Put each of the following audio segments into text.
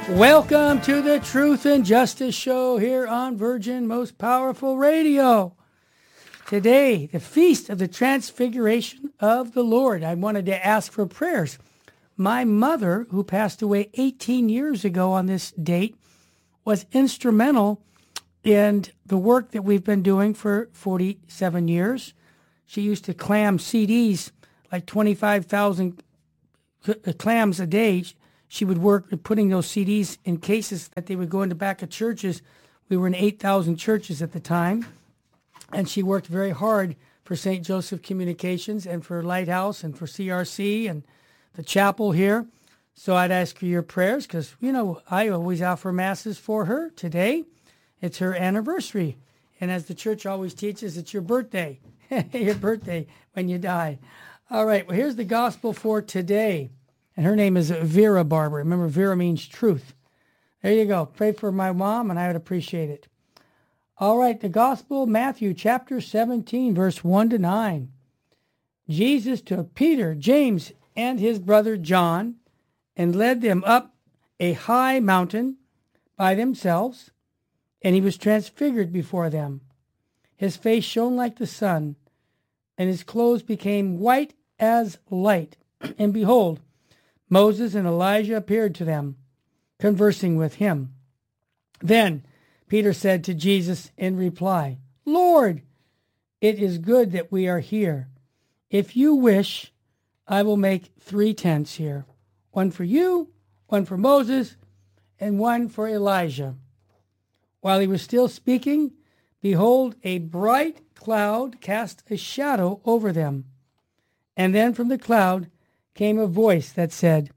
Welcome to the Truth and Justice Show here on Virgin Most Powerful Radio. Today, the Feast of the Transfiguration of the Lord. I wanted to ask for prayers. My mother, who passed away 18 years ago on this date, was instrumental in the work that we've been doing for 47 years. She used to clam CDs, like 25,000 clams a day. She would work at putting those CDs in cases that they would go in the back of churches. We were in 8,000 churches at the time. And she worked very hard for St. Joseph Communications and for Lighthouse and for CRC and the chapel here. So I'd ask for your prayers because, I always offer masses for her today. It's her anniversary. And as the church always teaches, it's your birthday. Your birthday when you die. All right, well, here's the gospel for today. And her name is Vera Barber. Remember, Vera means truth. There you go. Pray for my mom, and I would appreciate it. All right, the gospel, Matthew chapter 17, verse 1 to 9. Jesus took Peter, James, and his brother John, and led them up a high mountain by themselves, and he was transfigured before them. His face shone like the sun, and his clothes became white as light. And behold, Moses and Elijah appeared to them, conversing with him. Then Peter said to Jesus in reply, Lord, it is good that we are here. If you wish, I will make 3 tents here, one for you, one for Moses, and one for Elijah. While he was still speaking, behold, a bright cloud cast a shadow over them. And then from the cloud came a voice that said,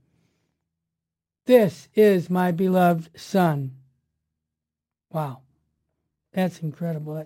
This is my beloved Son. Wow, that's incredible.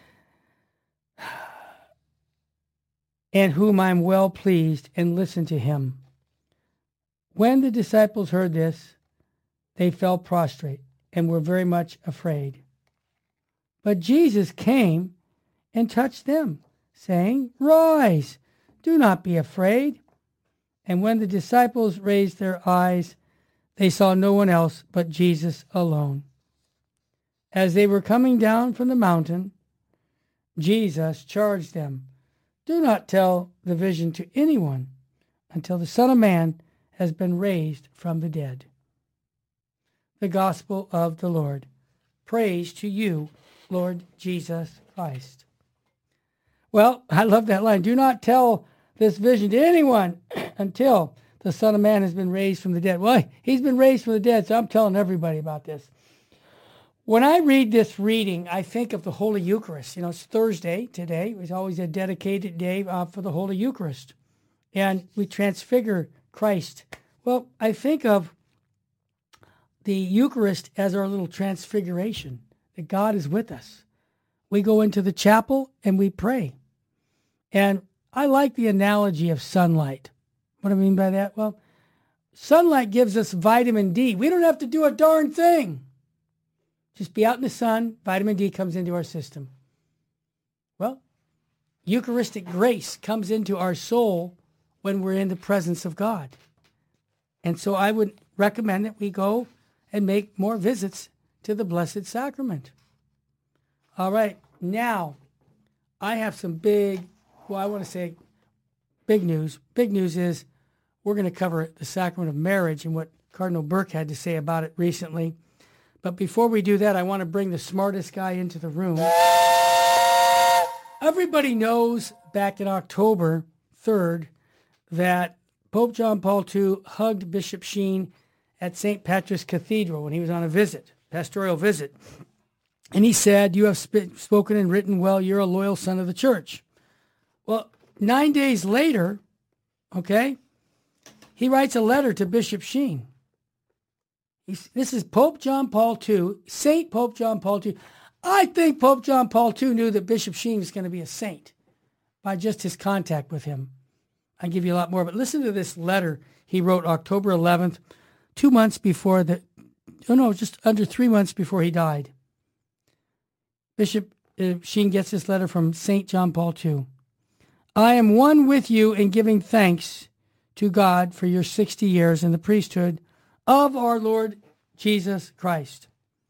And whom I'm well pleased, and listen to him. When the disciples heard this, they fell prostrate and were very much afraid. But Jesus came and touched them, saying, Rise, do not be afraid. And when the disciples raised their eyes, they saw no one else but Jesus alone. As they were coming down from the mountain, Jesus charged them, Do not tell the vision to anyone until the Son of Man has been raised from the dead. The Gospel of the Lord. Praise to you, Lord Jesus Christ. Well, I love that line. Do not tell this vision to anyone until the Son of Man has been raised from the dead. Well, he's been raised from the dead, so I'm telling everybody about this. When I read this reading, I think of the Holy Eucharist. It's Thursday today. It was always a dedicated day for the Holy Eucharist. And we transfigure Christ. Well, I think of the Eucharist as our little transfiguration, that God is with us. We go into the chapel and we pray. And I like the analogy of sunlight. What do I mean by that? Well, sunlight gives us vitamin D. We don't have to do a darn thing. Just be out in the sun, vitamin D comes into our system. Well, Eucharistic grace comes into our soul when we're in the presence of God. And so I would recommend that we go and make more visits to the Blessed Sacrament. All right, now I have some big news. Big news is we're going to cover the sacrament of marriage and what Cardinal Burke had to say about it recently. But before we do that, I want to bring the smartest guy into the room. Everybody knows back in October 3rd that Pope John Paul II hugged Bishop Sheen at St. Patrick's Cathedral when he was on a pastoral visit. And he said, you have spoken and written well, you're a loyal son of the church. Well, 9 days later, he writes a letter to Bishop Sheen. This is Pope John Paul II, Saint Pope John Paul II. I think Pope John Paul II knew that Bishop Sheen was going to be a saint by just his contact with him. I'll give you a lot more, but listen to this letter he wrote October 11th, just under 3 months before he died. Bishop Sheen gets this letter from St. John Paul II. I am one with you in giving thanks to God for your 60 years in the priesthood of our Lord Jesus Christ.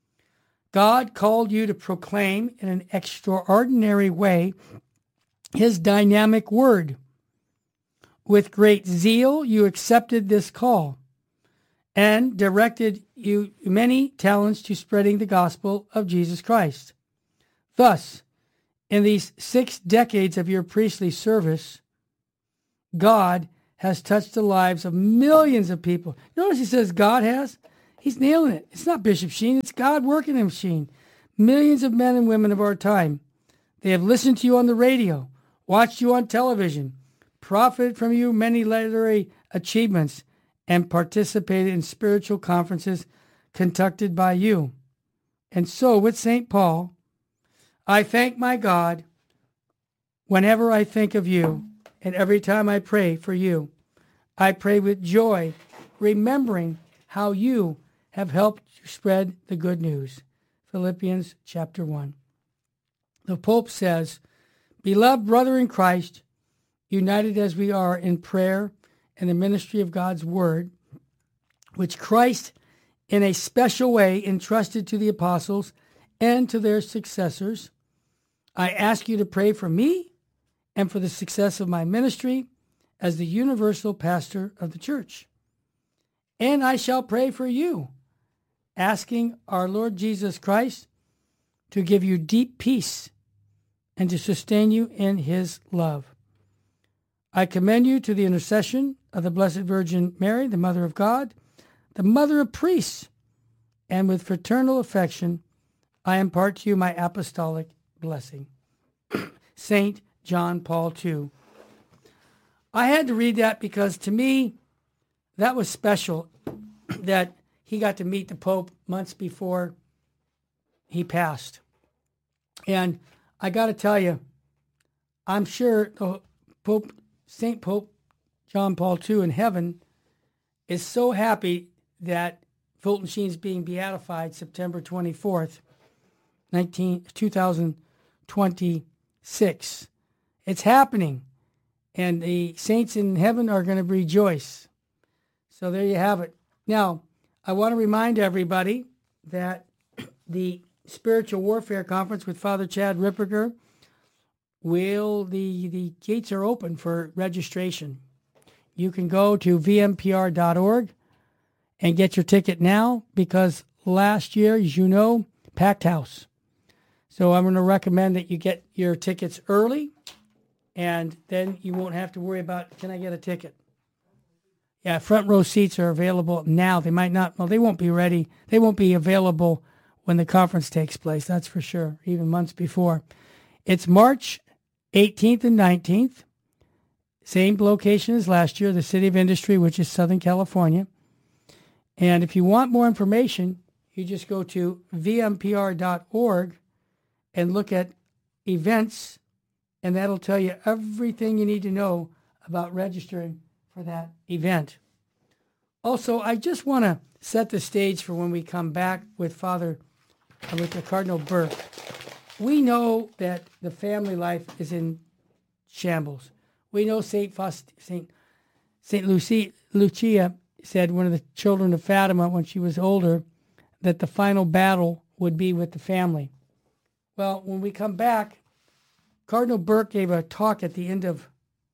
God called you to proclaim in an extraordinary way his dynamic word. With great zeal, you accepted this call and directed you many talents to spreading the gospel of Jesus Christ. Thus, in these 6 decades of your priestly service, God has touched the lives of millions of people. Notice he says God has. He's nailing it. It's not Bishop Sheen. It's God working in Sheen. Millions of men and women of our time. They have listened to you on the radio, watched you on television, profited from you many literary achievements, and participated in spiritual conferences conducted by you. And so with St. Paul, I thank my God whenever I think of you and every time I pray for you. I pray with joy, remembering how you have helped spread the good news. Philippians chapter 1. The Pope says, "Beloved brother in Christ, united as we are in prayer and the ministry of God's word, which Christ in a special way entrusted to the apostles and to their successors, I ask you to pray for me and for the success of my ministry as the universal pastor of the church. And I shall pray for you, asking our Lord Jesus Christ to give you deep peace and to sustain you in his love. I commend you to the intercession of the Blessed Virgin Mary, the Mother of God, the Mother of Priests, and with fraternal affection, I impart to you my apostolic blessing." St. John Paul II. I had to read that because to me, that was special that he got to meet the Pope months before he passed. And I got to tell you, I'm sure the Pope, St. Pope John Paul II in heaven is so happy that Fulton Sheen's being beatified September 24th, 2026. It's happening, and the saints in heaven are going to rejoice. So there you have it. Now, I want to remind everybody that the Spiritual Warfare Conference with Father Chad Ripperger the gates are open for registration. You can go to vmpr.org and get your ticket now because last year, as you know, packed house. So I'm going to recommend that you get your tickets early, and then you won't have to worry about, can I get a ticket? Yeah, front row seats are available now. They might not, well, they won't be ready. They won't be available when the conference takes place, that's for sure, even months before. It's March 18th and 19th. Same location as last year, the City of Industry, which is Southern California. And if you want more information, you just go to vmpr.org and look at events, and that'll tell you everything you need to know about registering for that event. Also, I just want to set the stage for when we come back with the Cardinal Burke. We know that the family life is in shambles. We know Saint Lucia said, one of the children of Fatima when she was older, that the final battle would be with the family. Well, when we come back, Cardinal Burke gave a talk at the end of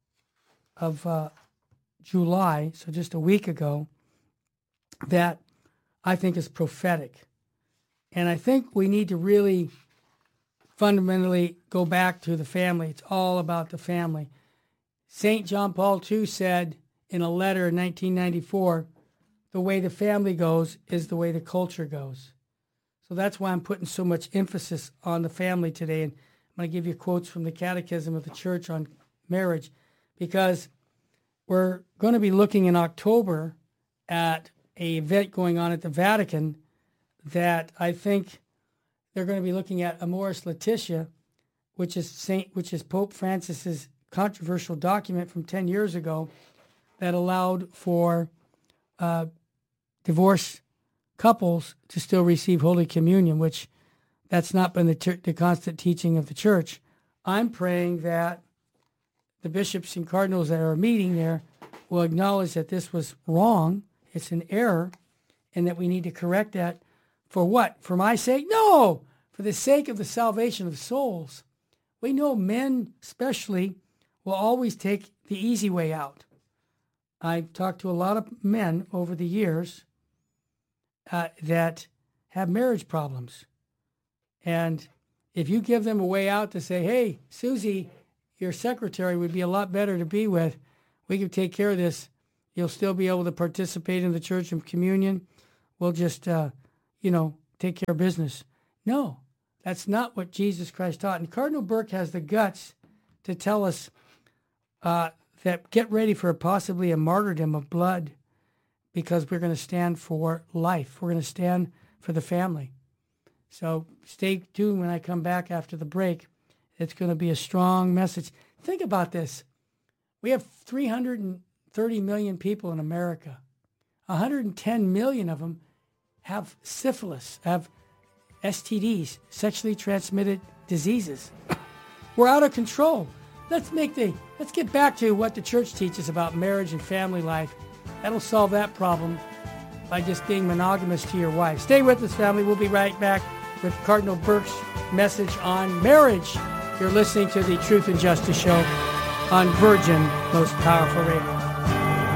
July, so just a week ago, that I think is prophetic. And I think we need to really fundamentally go back to the family. It's all about the family. St. John Paul II said in a letter in 1994, the way the family goes is the way the culture goes. So that's why I'm putting so much emphasis on the family today. And I'm going to give you quotes from the Catechism of the Church on marriage, because we're going to be looking in October at an event going on at the Vatican that I think they're going to be looking at Amoris Laetitia, which is Pope Francis's controversial document from 10 years ago that allowed for divorced couples to still receive Holy Communion, which that's not been the constant teaching of the Church. I'm praying that the bishops and cardinals that are meeting there will acknowledge that this was wrong, it's an error, and that we need to correct that. For what? For my sake? No! For the sake of the salvation of souls. We know men especially will always take the easy way out. I've talked to a lot of men over the years that have marriage problems. And if you give them a way out to say, hey, Susie, your secretary would be a lot better to be with. We can take care of this. You'll still be able to participate in the church of communion. We'll just, take care of business. No, that's not what Jesus Christ taught. And Cardinal Burke has the guts to tell us that get ready for possibly a martyrdom of blood, because we're going to stand for life. We're going to stand for the family. So stay tuned when I come back after the break. It's going to be a strong message. Think about this. We have 330 million people in America. 110 million of them have syphilis, have STDs, sexually transmitted diseases. We're out of control. Let's get back to what the church teaches about marriage and family life. That'll solve that problem by just being monogamous to your wife. Stay with us, family. We'll be right back with Cardinal Burke's message on marriage. You're listening to the Truth and Justice Show on Virgin Most Powerful Radio.